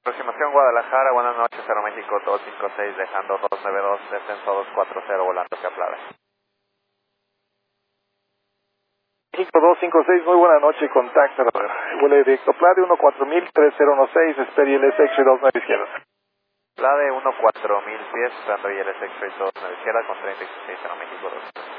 Aproximación Guadalajara, buenas noches, Aeroméxico 256, dejando 292, descenso 240, volando hacia Plade. México 256, muy buena noche, contacto, vuelo directo Plade 14000-3016, espere el X-Ray 29 izquierda. Plade 14000 pies, usando ILS X-Ray 29 izquierda con 36, Aeroméxico 2.